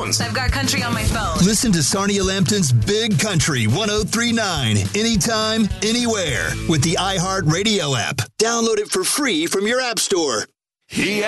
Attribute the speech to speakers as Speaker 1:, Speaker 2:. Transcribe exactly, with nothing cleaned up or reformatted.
Speaker 1: headphones.
Speaker 2: I've got country on my phone.
Speaker 3: Listen to Sarnia Lambton's Big Country one oh three point nine anytime, anywhere with the iHeartRadio app. Download it for free from your app store.
Speaker 1: He